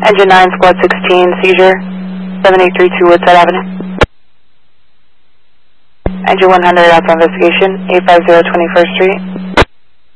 Engine 9, Squad 16, seizure, 7832 Woodside Avenue. Engine 100 out for investigation, 850 21st Street.